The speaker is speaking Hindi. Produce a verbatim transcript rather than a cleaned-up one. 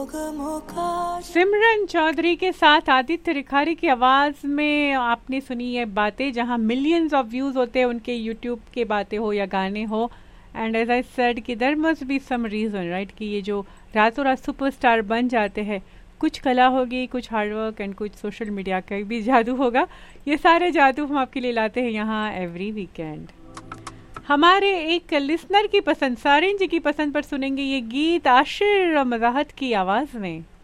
सिमरन चौधरी के साथ आदित्य रिखारी की आवाज में आपने सुनी ये बातें, जहां मिलियंस ऑफ व्यूज होते हैं उनके यूट्यूब के बातें हो या गाने हो. एंड एज आई सेड कि there must be some reason, right, कि ये जो रातों रात सुपरस्टार बन जाते हैं, कुछ कला होगी, कुछ हार्डवर्क एंड कुछ सोशल मीडिया का भी जादू होगा. ये सारे जादू हम आपके लिए लाते हैं यहाँ एवरी वीकेंड. हमारे एक लिसनर की पसंद, सारिन जी की पसंद पर सुनेंगे ये गीत आशिर मज़ाहत की आवाज़ में.